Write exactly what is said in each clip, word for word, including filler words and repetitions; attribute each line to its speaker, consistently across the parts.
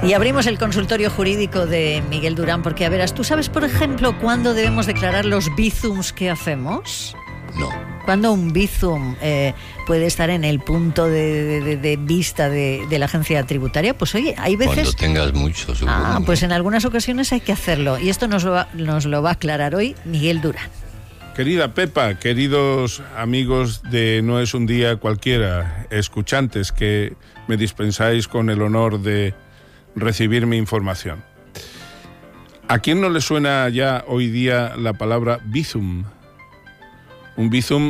Speaker 1: Y abrimos el consultorio jurídico de Miguel Durán, porque, a verás, ¿tú sabes, por ejemplo, cuándo debemos declarar los bizums que hacemos?
Speaker 2: No.
Speaker 1: ¿Cuándo un bizum eh, puede estar en el punto de, de, de vista de, de la agencia tributaria? Pues oye, hay veces...
Speaker 2: Cuando tengas muchos.
Speaker 1: Ah, pues en algunas ocasiones hay que hacerlo. Y esto nos lo va, nos lo va a aclarar hoy Miguel Durán.
Speaker 3: Querida Pepa, queridos amigos de No es un día cualquiera, escuchantes que me dispensáis con el honor de recibir mi información. ¿A quién no le suena ya hoy día la palabra bizum? Un bizum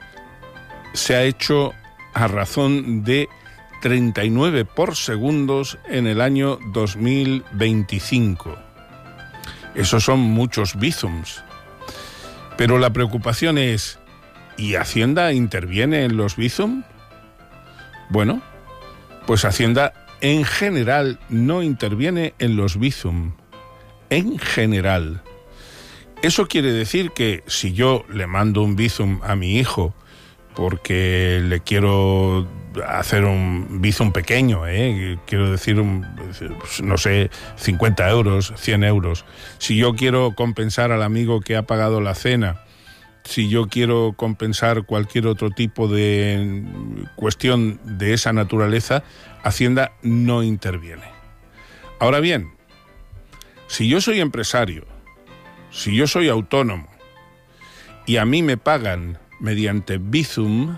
Speaker 3: se ha hecho a razón de treinta y nueve por segundos en el año dos mil veinticinco. Esos son muchos bizums. Pero la preocupación es, ¿y Hacienda interviene en los bizum? Bueno, pues Hacienda en general no interviene en los bizum. En general. Eso quiere decir que si yo le mando un bizum a mi hijo porque le quiero hacer un bizum pequeño, ¿eh? quiero decir, un, no sé, cincuenta euros, cien euros. Si yo quiero compensar al amigo que ha pagado la cena, si yo quiero compensar cualquier otro tipo de cuestión de esa naturaleza, Hacienda no interviene. Ahora bien, si yo soy empresario, si yo soy autónomo y a mí me pagan mediante bizum,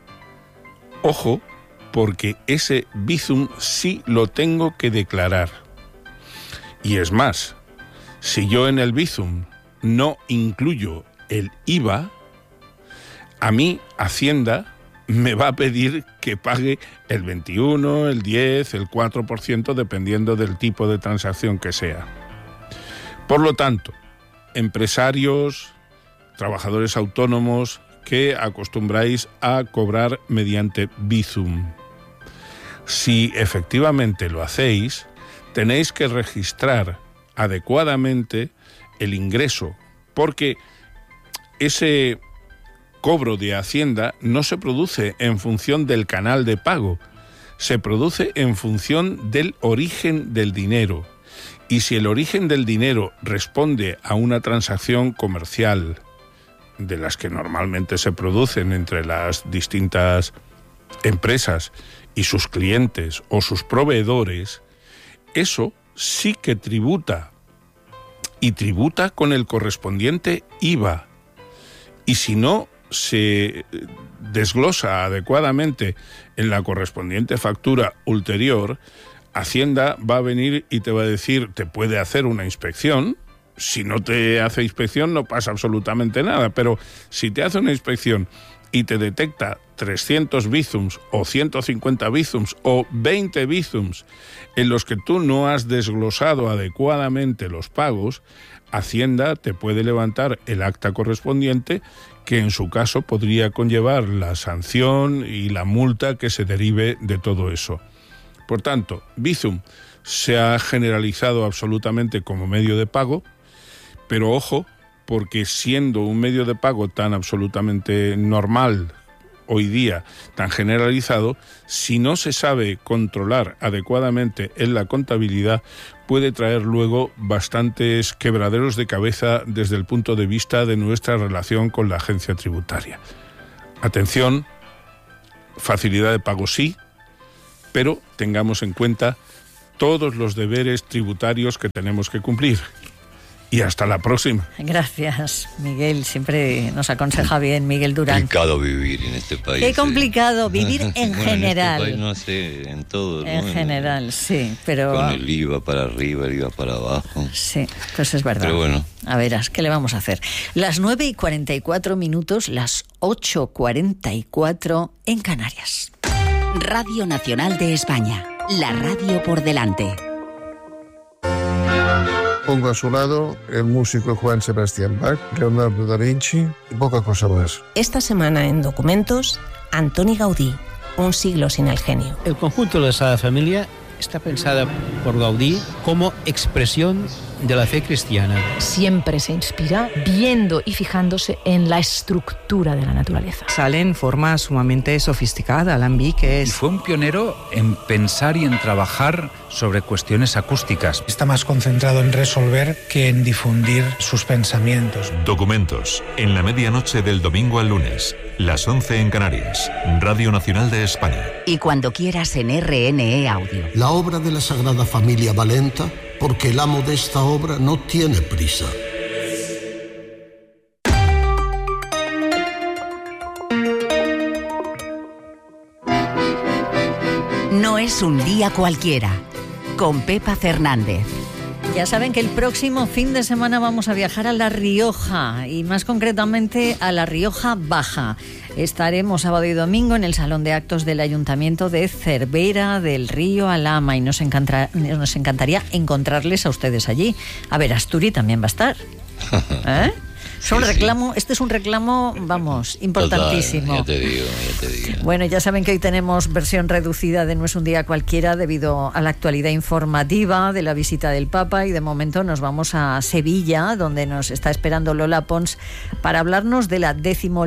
Speaker 3: ojo, porque ese bizum sí lo tengo que declarar. Y es más, si yo en el bizum no incluyo el I V A, a mí Hacienda me va a pedir que pague el veintiuno, el diez, el cuatro por ciento, dependiendo del tipo de transacción que sea. Por lo tanto, empresarios, trabajadores autónomos que acostumbráis a cobrar mediante bizum, si efectivamente lo hacéis, tenéis que registrar adecuadamente el ingreso, porque ese cobro de Hacienda no se produce en función del canal de pago, se produce en función del origen del dinero. Y si el origen del dinero responde a una transacción comercial, de las que normalmente se producen entre las distintas empresas y sus clientes o sus proveedores, eso sí que tributa, y tributa con el correspondiente I V A. Y si no se desglosa adecuadamente en la correspondiente factura ulterior, Hacienda va a venir y te va a decir, te puede hacer una inspección. Si no te hace inspección no pasa absolutamente nada, pero si te hace una inspección y te detecta trescientos bizums o ciento cincuenta bizums o veinte bizums en los que tú no has desglosado adecuadamente los pagos, Hacienda te puede levantar el acta correspondiente, que en su caso podría conllevar la sanción y la multa que se derive de todo eso. Por tanto, bizum se ha generalizado absolutamente como medio de pago, pero ojo, porque siendo un medio de pago tan absolutamente normal hoy día, tan generalizado, si no se sabe controlar adecuadamente en la contabilidad, puede traer luego bastantes quebraderos de cabeza desde el punto de vista de nuestra relación con la agencia tributaria. Atención, facilidad de pago sí, pero tengamos en cuenta todos los deberes tributarios que tenemos que cumplir. Y hasta la próxima. Gracias, Miguel. Siempre nos aconseja bien Miguel Durán.
Speaker 2: Complicado vivir en este país.
Speaker 1: Qué complicado, ¿eh? Vivir en
Speaker 2: bueno,
Speaker 1: general.
Speaker 2: En este país, no sé, en todo.
Speaker 1: En
Speaker 2: ¿no?
Speaker 1: general, sí, pero...
Speaker 2: Con el I V A para arriba, el I V A para abajo.
Speaker 1: Sí, pues es verdad.
Speaker 2: Pero bueno.
Speaker 1: A verás, ¿qué le vamos a hacer? Las nueve y cuarenta y cuatro minutos, las ocho cuarenta y cuatro en Canarias.
Speaker 4: Radio Nacional de España, la radio por delante.
Speaker 5: Pongo a su lado el músico Juan Sebastián Bach, Leonardo da Vinci y poca cosa más.
Speaker 6: Esta semana en Documentos, Antoni Gaudí, un siglo sin el genio.
Speaker 7: El conjunto de la Sagrada Familia está pensada por Gaudí como expresión de la fe cristiana.
Speaker 8: Siempre se inspira viendo y fijándose en la estructura de la naturaleza.
Speaker 9: Sale en forma sumamente sofisticada. Alambique es...
Speaker 7: Y fue un pionero en pensar y en trabajar sobre cuestiones acústicas.
Speaker 10: Está más concentrado en resolver que en difundir sus pensamientos.
Speaker 11: Documentos, en la medianoche del domingo al lunes, las once en Canarias, Radio Nacional de España.
Speaker 4: Y cuando quieras en R N E Audio.
Speaker 12: La obra de la Sagrada Familia Valenta, porque el amo de esta obra no tiene prisa.
Speaker 4: No es un día cualquiera, con Pepa Fernández.
Speaker 1: Ya saben que el próximo fin de semana vamos a viajar a La Rioja y más concretamente a La Rioja Baja. Estaremos sábado y domingo en el Salón de Actos del Ayuntamiento de Cervera del Río Alhama y nos, encanta, nos encantaría encontrarles a ustedes allí. A ver, Asturi también va a estar. ¿Eh? Es un sí, reclamo, sí. Este es un reclamo, vamos, importantísimo.
Speaker 2: Total, ya te digo, ya te digo.
Speaker 1: Bueno, ya saben que hoy tenemos versión reducida de No es un día cualquiera debido a la actualidad informativa de la visita del Papa y de momento nos vamos a Sevilla, donde nos está esperando Lola Pons para hablarnos de la décimo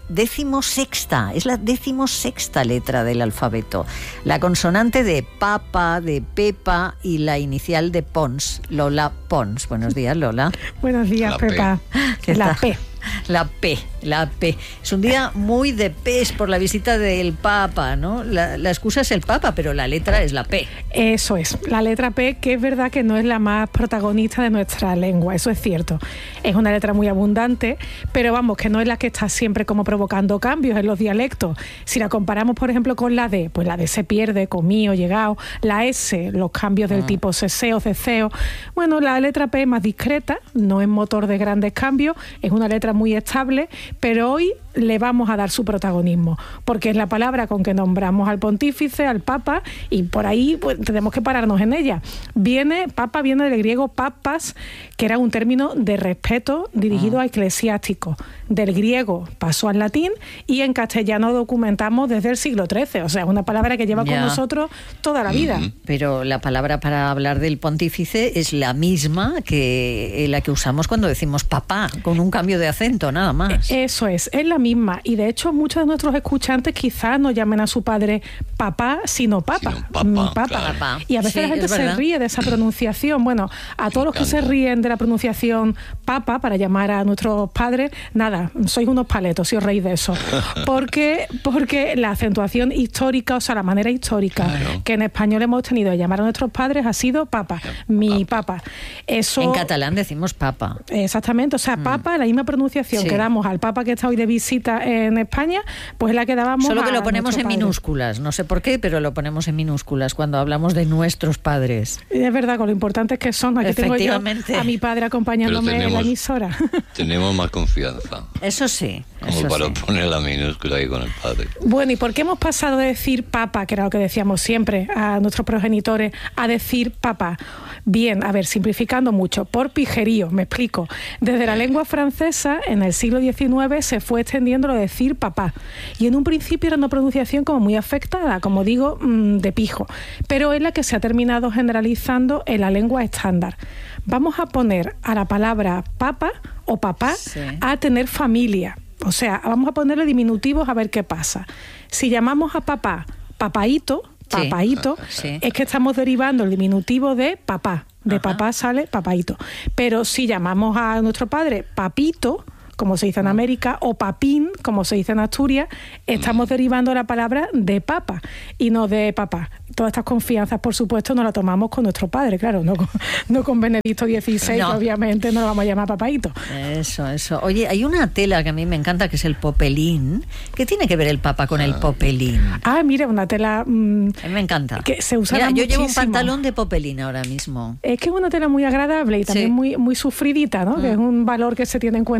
Speaker 1: decimosexta, es la decimosexta letra del alfabeto. La consonante de Papa, de Pepa y la inicial de Pons, Lola Pons. Buenos días, Lola.
Speaker 13: Buenos días, la Pepa.
Speaker 1: P.
Speaker 13: La P.
Speaker 1: La P, la P. Es un día muy de P's por la visita del Papa, ¿no? La, la excusa es el Papa, pero la letra es la P.
Speaker 13: Eso es, la letra P, que es verdad que no es la más protagonista de nuestra lengua, eso es cierto. Es una letra muy abundante, pero vamos, que no es la que está siempre como provocando cambios en los dialectos. Si la comparamos, por ejemplo, con la D, pues la D se pierde, comío, llegado. La S, los cambios del ah. tipo ceseo, ceceo. Bueno, la letra P es más discreta, no es motor de grandes cambios, es una letra muy estable, pero hoy le vamos a dar su protagonismo, porque es la palabra con que nombramos al pontífice, al papa, y por ahí pues, tenemos que pararnos en ella. Viene, papa viene del griego papas, que era un término de respeto dirigido ah. a eclesiásticos. Del griego pasó al latín y en castellano documentamos desde el siglo trece, o sea, es una palabra que lleva ya. con nosotros toda la vida.
Speaker 1: Mm-hmm. Pero la palabra para hablar del pontífice es la misma que la que usamos cuando decimos papá, con un cambio de acento, nada más.
Speaker 13: Eso es, es la misma, y de hecho muchos de nuestros escuchantes quizás no llamen a su padre papá, sino papa.
Speaker 2: Sino papa,
Speaker 13: papa.
Speaker 2: Claro.
Speaker 13: Y a veces sí, la gente se ríe de esa pronunciación. Bueno, a todos los que se ríen de la pronunciación papa para llamar a nuestros padres, nada, sois unos paletos si os reís de eso. Porque, porque la acentuación histórica, o sea, la manera histórica claro. que en español hemos tenido de llamar a nuestros padres ha sido papa, mi papa. Eso,
Speaker 1: en catalán decimos papa.
Speaker 13: Exactamente, o sea, papa, la misma pronunciación sí. que damos al papa que está hoy de visita en España, pues la que dábamos
Speaker 1: Solo que
Speaker 13: a
Speaker 1: lo ponemos en
Speaker 13: padre.
Speaker 1: minúsculas, no sé por qué, pero lo ponemos en minúsculas cuando hablamos de nuestros padres.
Speaker 13: Y es verdad, con lo importantes que son. Aquí tengo yo a mi padre acompañándome tenemos, en la emisora.
Speaker 2: Tenemos más confianza.
Speaker 1: Eso sí.
Speaker 2: Como
Speaker 1: eso
Speaker 2: para
Speaker 1: sí.
Speaker 2: poner la minúscula ahí con el padre.
Speaker 13: Bueno, ¿y por qué hemos pasado de decir papa, que era lo que decíamos siempre a nuestros progenitores, a decir papá? Bien, a ver, simplificando mucho, por pijerío, me explico. Desde la lengua francesa, en el siglo diecinueve, se fue extendiendo lo de decir papá. Y en un principio era una pronunciación como muy afectada, como digo, de pijo. Pero es la que se ha terminado generalizando en la lengua estándar. Vamos a poner a la palabra papa o papá sí. a tener familia. O sea, vamos a ponerle diminutivos a ver qué pasa. Si llamamos a papá papaíto, papaíto, sí. Sí. es que estamos derivando el diminutivo de papá. De Ajá. papá sale papaíto. Pero si llamamos a nuestro padre papito, como se dice en América, o papín, como se dice en Asturias, estamos derivando la palabra de papa y no de papá. Todas estas confianzas, por supuesto, nos las tomamos con nuestro padre, claro, no con, no con Benedicto dieciséis, no. obviamente no lo vamos a llamar papaíto.
Speaker 1: Eso, eso. Oye, hay una tela que a mí me encanta, que es el popelín. ¿Qué tiene que ver el papa con el popelín?
Speaker 13: Ah, mira, una tela... Mmm,
Speaker 1: a mí me encanta.
Speaker 13: Que se usa
Speaker 1: Mira, yo
Speaker 13: muchísimo.
Speaker 1: llevo un pantalón de popelín ahora mismo.
Speaker 13: Es que es una tela muy agradable y también sí. muy, muy sufridita, ¿no? Mm. Que es un valor que se tiene en cuenta cada vez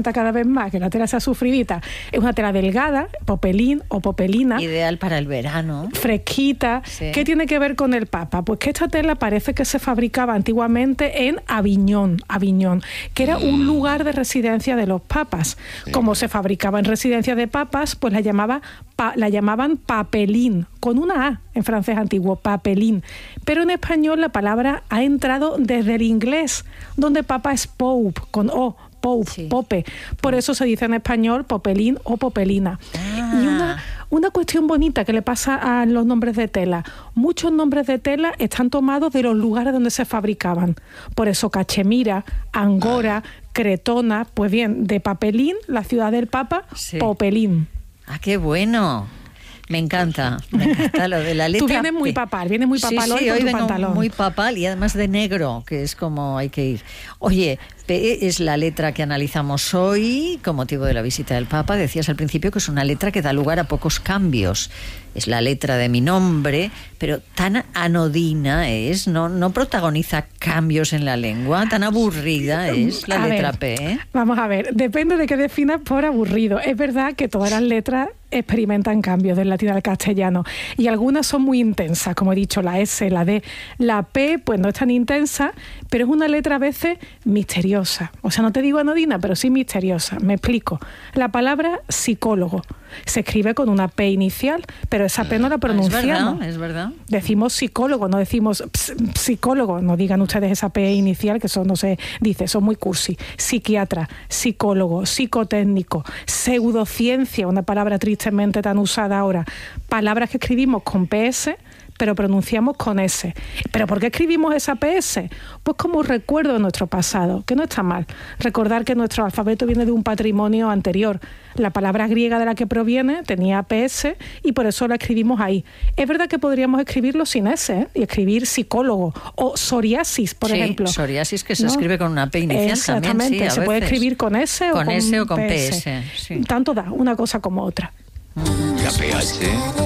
Speaker 13: más, que la tela sea sufridita. Es una tela delgada, popelín o popelina.
Speaker 1: Ideal para el verano.
Speaker 13: Fresquita.
Speaker 1: Sí.
Speaker 13: ¿Qué tiene que ver con el papa? Pues que esta tela parece que se fabricaba antiguamente en Aviñón, Aviñón, que era un lugar de residencia de los papas. Sí. Como se fabricaba en residencia de papas, pues la llamaba pa, la llamaban papelín, con una A en francés antiguo, papelín. Pero en español la palabra ha entrado desde el inglés, donde papa es pope, con O, pope, sí. pope. Por eso se dice en español popelín o popelina. Ah. Y una, una cuestión bonita que le pasa a los nombres de tela. Muchos nombres de tela están tomados de los lugares donde se fabricaban. Por eso Cachemira, Angora, ah. Cretona, pues bien, de papelín, la ciudad del papa, sí. popelín.
Speaker 1: ¡Ah, qué bueno! Me encanta, me encanta lo de la letra.
Speaker 13: Tú vienes muy papal, vienes muy papal
Speaker 1: sí,
Speaker 13: hoy
Speaker 1: sí,
Speaker 13: con
Speaker 1: hoy
Speaker 13: tu
Speaker 1: vengo
Speaker 13: pantalón.
Speaker 1: Muy papal y además de negro, que es como hay que ir. Oye, P es la letra que analizamos hoy con motivo de la visita del Papa. Decías al principio que es una letra que da lugar a pocos cambios. Es la letra de mi nombre, pero tan anodina es, no, no protagoniza cambios en la lengua, tan aburrida es la
Speaker 13: a
Speaker 1: letra
Speaker 13: ver,
Speaker 1: P. ¿eh?
Speaker 13: Vamos a ver, depende de qué definas por aburrido. Es verdad que todas las letras experimentan cambios del latín al castellano y algunas son muy intensas, como he dicho, la S, la D. La P pues no es tan intensa, pero es una letra a veces misteriosa. O sea, no te digo anodina, pero sí misteriosa. Me explico. La palabra psicólogo se escribe con una P inicial, pero esa P no la pronunciamos.
Speaker 1: Es verdad, es verdad.
Speaker 13: Decimos psicólogo, no decimos ps, psicólogo. No digan ustedes esa P inicial, que eso no se dice, eso es muy cursi. Psiquiatra, psicólogo, psicotécnico, pseudociencia, una palabra tristemente tan usada ahora. Palabras que escribimos con P S, pero pronunciamos con S. ¿Pero por qué escribimos esa P S? Pues como recuerdo de nuestro pasado, que no está mal. Recordar que nuestro alfabeto viene de un patrimonio anterior. La palabra griega de la que proviene tenía P S y por eso la escribimos ahí. Es verdad que podríamos escribirlo sin S, ¿eh? Y escribir psicólogo o psoriasis, por
Speaker 1: sí,
Speaker 13: ejemplo.
Speaker 1: Psoriasis que se
Speaker 13: ¿no?
Speaker 1: escribe con una P inicial.
Speaker 13: Exactamente,
Speaker 1: también, sí, a
Speaker 13: se
Speaker 1: veces.
Speaker 13: puede escribir con S o
Speaker 1: con,
Speaker 13: con
Speaker 1: S o con
Speaker 13: P S.
Speaker 1: P S. Sí.
Speaker 13: Tanto da, una cosa como otra.
Speaker 2: La P H